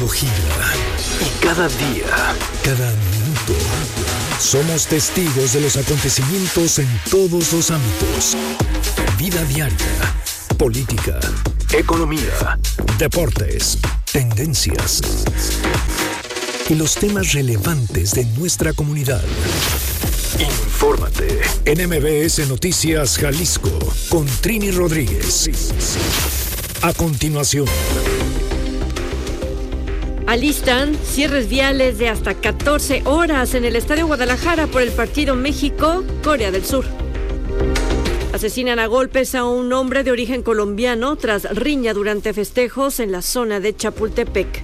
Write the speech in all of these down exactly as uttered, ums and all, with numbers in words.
gira y cada día, cada minuto, somos testigos de los acontecimientos en todos los ámbitos. Vida diaria, política, economía, deportes, tendencias y los temas relevantes de nuestra comunidad. Infórmate en M B S Noticias Jalisco con Trini Rodríguez. A continuación. Alistan cierres viales de hasta catorce horas en el Estadio Guadalajara por el partido México-Corea del Sur. Asesinan a golpes a un hombre de origen colombiano tras riña durante festejos en la zona de Chapultepec.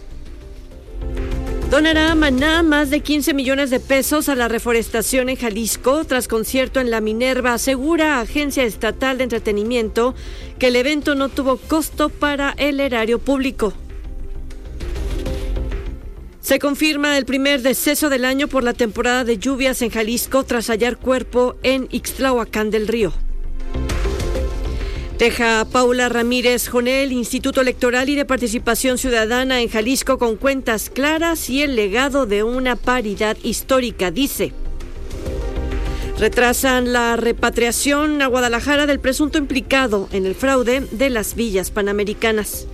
Donará Maná más de quince millones de pesos a la reforestación en Jalisco tras concierto en La Minerva. Asegura Agencia Estatal de Entretenimiento que el evento no tuvo costo para el erario público. Se confirma el primer deceso del año por la temporada de lluvias en Jalisco tras hallar cuerpo en Ixtlahuacán del Río. Deja Paula Ramírez Jonel, Instituto Electoral y de Participación Ciudadana en Jalisco con cuentas claras y el legado de una paridad histórica, dice. Retrasan la repatriación a Guadalajara del presunto implicado en el fraude de las villas panamericanas.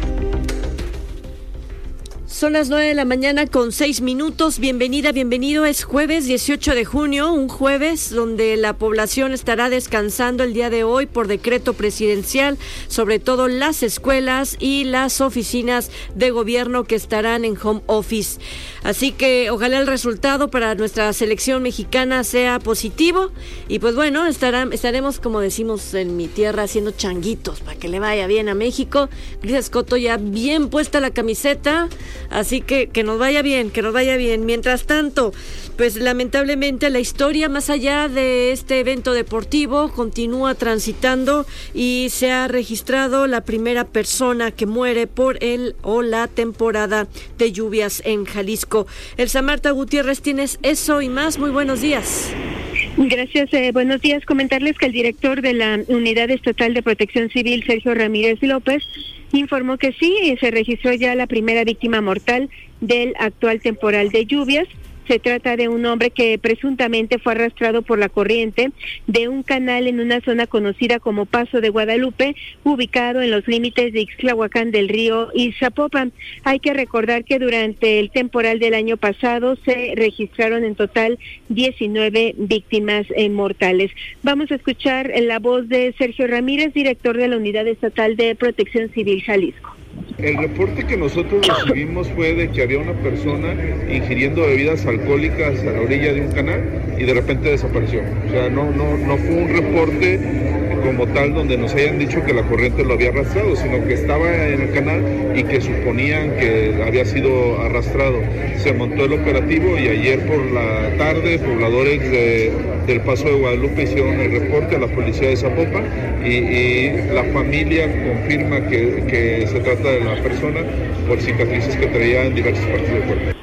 Son las nueve de la mañana con seis minutos. Bienvenida, bienvenido. Es jueves dieciocho de junio, un jueves donde la población estará descansando el día de hoy por decreto presidencial, sobre todo las escuelas y las oficinas de gobierno que estarán en home office. Así que ojalá el resultado para nuestra selección mexicana sea positivo y pues bueno, estarán, estaremos, como decimos en mi tierra, haciendo changuitos para que le vaya bien a México. Gris Escoto ya bien puesta la camiseta. Así que que nos vaya bien, que nos vaya bien. Mientras tanto, pues lamentablemente la historia más allá de este evento deportivo continúa transitando y se ha registrado la primera persona que muere por el o la temporada de lluvias en Jalisco. Elsa Marta Gutiérrez, tienes eso y más. Muy buenos días. Gracias, eh, buenos días. Comentarles que el director de la Unidad Estatal de Protección Civil, Sergio Ramírez López, informó que sí, se registró ya la primera víctima mortal del actual temporal de lluvias. Se trata de un hombre que presuntamente fue arrastrado por la corriente de un canal en una zona conocida como Paso de Guadalupe, ubicado en los límites de Ixtlahuacán del Río y Zapopan. Hay que recordar que durante el temporal del año pasado se registraron en total diecinueve víctimas eh, mortales. Vamos a escuchar la voz de Sergio Ramírez, director de la Unidad Estatal de Protección Civil Jalisco. El reporte que nosotros recibimos fue de que había una persona ingiriendo bebidas alcohólicas a la orilla de un canal y de repente desapareció. O sea, no, no, no fue un reporte como tal donde nos hayan dicho que la corriente lo había arrastrado, sino que estaba en el canal y que suponían que había sido arrastrado. Se montó el operativo y ayer por la tarde pobladores de, del Paso de Guadalupe hicieron el reporte a la policía de Zapopan y, y la familia confirma que, que se trata de la persona por cicatrices que traía en diversas partes del cuerpo.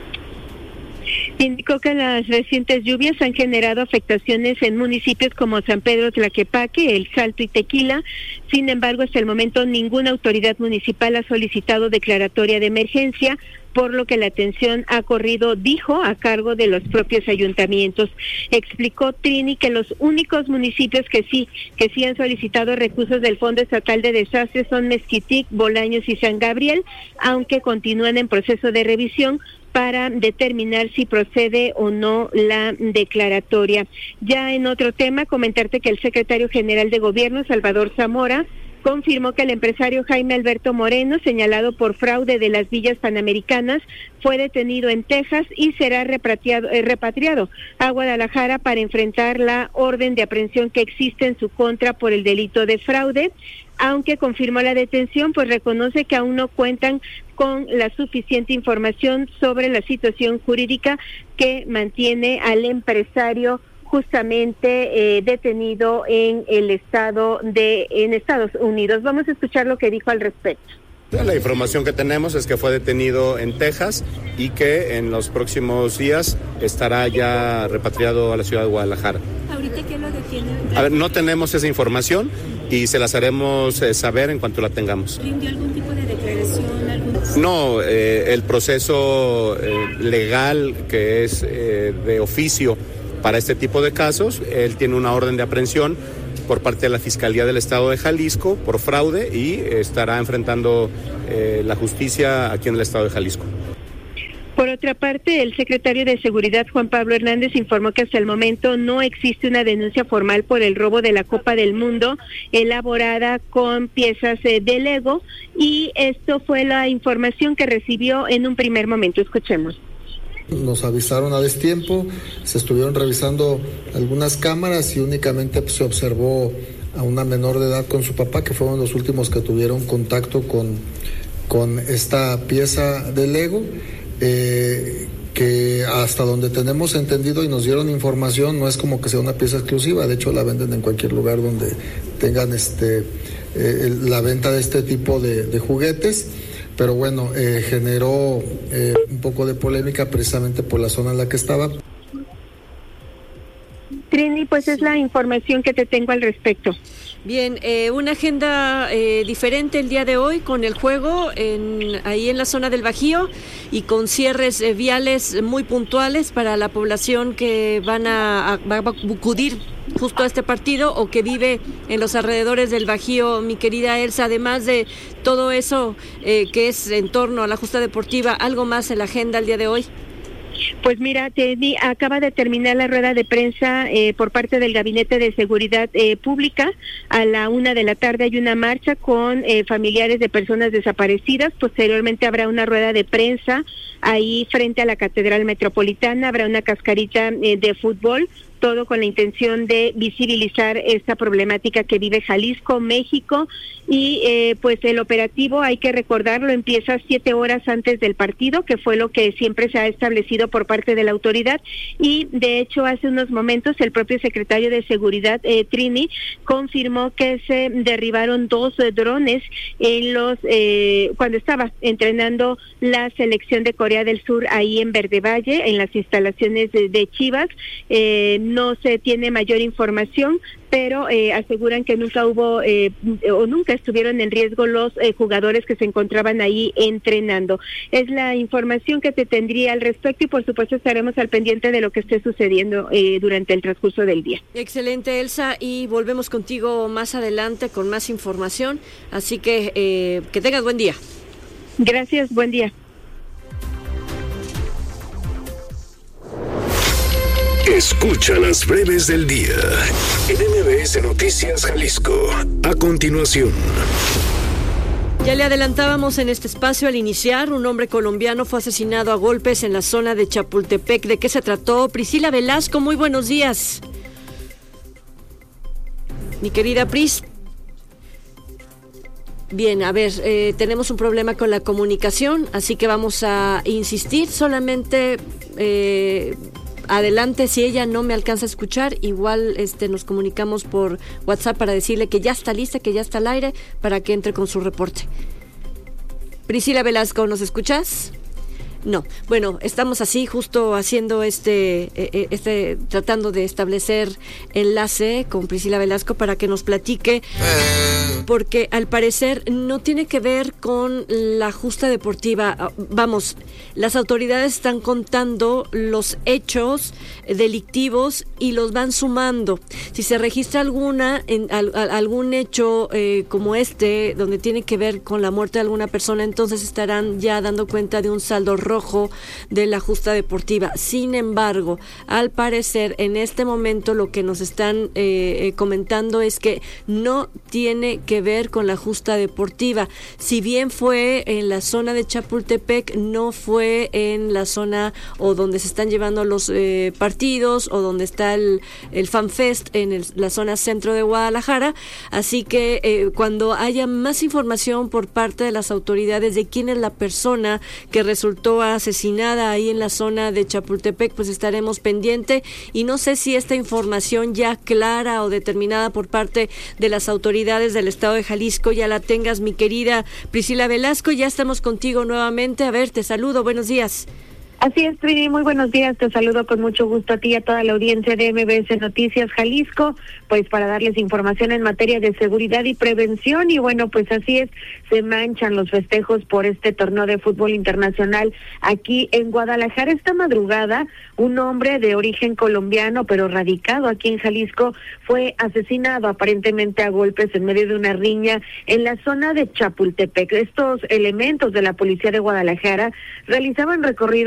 Indicó que las recientes lluvias han generado afectaciones en municipios como San Pedro Tlaquepaque, El Salto y Tequila. Sin embargo, hasta el momento ninguna autoridad municipal ha solicitado declaratoria de emergencia, por lo que la atención ha corrido, dijo, a cargo de los propios ayuntamientos. Explicó Trini que los únicos municipios que sí, que sí han solicitado recursos del Fondo Estatal de Desastres son Mezquitic, Bolaños y San Gabriel, aunque continúan en proceso de revisión para determinar si procede o no la declaratoria. Ya en otro tema, comentarte que el secretario general de Gobierno, Salvador Zamora, confirmó que el empresario Jaime Alberto Moreno, señalado por fraude de las villas panamericanas, fue detenido en Texas y será repatriado, eh, repatriado a Guadalajara para enfrentar la orden de aprehensión que existe en su contra por el delito de fraude. Aunque confirmó la detención, pues reconoce que aún no cuentan con la suficiente información sobre la situación jurídica que mantiene al empresario justamente eh, detenido en el estado de en Estados Unidos. Vamos a escuchar lo que dijo al respecto. La información que tenemos es que fue detenido en Texas y que en los próximos días estará ya repatriado a la ciudad de Guadalajara. ¿Ahorita qué lo defiende? A ver, no tenemos esa información y se las haremos eh, saber en cuanto la tengamos. ¿Rindió algún tipo de declaración No, eh, el proceso eh, legal que es eh, de oficio para este tipo de casos, él tiene una orden de aprehensión por parte de la Fiscalía del Estado de Jalisco por fraude y estará enfrentando eh, la justicia aquí en el Estado de Jalisco. Por otra parte, el secretario de Seguridad, Juan Pablo Hernández, informó que hasta el momento no existe una denuncia formal por el robo de la Copa del Mundo elaborada con piezas eh, de Lego, y esto fue la información que recibió en un primer momento. Escuchemos. Nos avisaron a destiempo, se estuvieron revisando algunas cámaras y únicamente pues, se observó a una menor de edad con su papá, que fueron los últimos que tuvieron contacto con, con esta pieza de Lego. Eh, que hasta donde tenemos entendido y nos dieron información, no es como que sea una pieza exclusiva, de hecho la venden en cualquier lugar donde tengan este eh, la venta de este tipo de, de juguetes, pero bueno, eh, generó eh, un poco de polémica precisamente por la zona en la que estaba. Trini, pues es la información que te tengo al respecto. Bien, eh, una agenda eh, diferente el día de hoy con el juego en, ahí en la zona del Bajío y con cierres eh, viales muy puntuales para la población que van a, a, va a acudir justo a este partido o que vive en los alrededores del Bajío. Mi querida Elsa, además de todo eso eh, que es en torno a la justa deportiva, ¿algo más en la agenda el día de hoy? Pues mira, Teddy, acaba de terminar la rueda de prensa eh, por parte del Gabinete de Seguridad eh, Pública. A la una de la tarde hay una marcha con eh, familiares de personas desaparecidas. Posteriormente habrá una rueda de prensa ahí frente a la Catedral Metropolitana. Habrá una cascarita eh, de fútbol, todo con la intención de visibilizar esta problemática que vive Jalisco, México, y eh, pues el operativo, hay que recordarlo, empieza siete horas antes del partido, que fue lo que siempre se ha establecido por parte de la autoridad, y de hecho hace unos momentos el propio secretario de Seguridad, eh, Trini, confirmó que se derribaron dos eh, drones en los eh, cuando estaba entrenando la selección de Corea del Sur ahí en Verde Valle, en las instalaciones de, de Chivas. eh, No se tiene mayor información, pero eh, aseguran que nunca hubo eh, o nunca estuvieron en riesgo los eh, jugadores que se encontraban ahí entrenando. Es la información que te tendría al respecto y por supuesto estaremos al pendiente de lo que esté sucediendo eh, durante el transcurso del día. Excelente, Elsa, y volvemos contigo más adelante con más información, así que eh, que tengas buen día. Gracias, buen día. Escucha las breves del día en M B S Noticias Jalisco. A continuación. Ya le adelantábamos en este espacio al iniciar, un hombre colombiano fue asesinado a golpes en la zona de Chapultepec. ¿De qué se trató? Priscila Velasco, muy buenos días. Mi querida Pris. Bien, a ver, eh, tenemos un problema con la comunicación, así que vamos a insistir solamente... Eh, Adelante, si ella no me alcanza a escuchar, igual este nos comunicamos por WhatsApp para decirle que ya está lista, que ya está al aire, para que entre con su reporte. Priscila Velasco, ¿nos escuchas? No. Bueno, estamos así, justo haciendo este, eh, este, tratando de establecer enlace con Priscila Velasco para que nos platique, porque al parecer no tiene que ver con la justa deportiva. Vamos, las autoridades están contando los hechos delictivos y los van sumando. Si se registra alguna, en, al, algún hecho eh, como este, donde tiene que ver con la muerte de alguna persona, entonces estarán ya dando cuenta de un saldo rojo de la justa deportiva. Sin embargo, al parecer en este momento lo que nos están eh, eh, comentando es que no tiene que ver con la justa deportiva. Si bien fue en la zona de Chapultepec, no fue en la zona o donde se están llevando los eh, partidos o donde está el, el FanFest en el, la zona centro de Guadalajara. Así que eh, cuando haya más información por parte de las autoridades de quién es la persona que resultó asesinada ahí en la zona de Chapultepec, pues estaremos pendiente, y no sé si esta información ya clara o determinada por parte de las autoridades del estado de Jalisco ya la tengas, mi querida Priscila Velasco. Ya estamos contigo nuevamente. A ver, te saludo, buenos días. Así es, Trini, muy buenos días, te saludo con mucho gusto a ti y a toda la audiencia de M B S Noticias Jalisco, pues para darles información en materia de seguridad y prevención, y bueno, pues así es, se manchan los festejos por este torneo de fútbol internacional aquí en Guadalajara. Esta madrugada, un hombre de origen colombiano, pero radicado aquí en Jalisco, fue asesinado aparentemente a golpes en medio de una riña en la zona de Chapultepec. Estos elementos de la policía de Guadalajara realizaban recorridos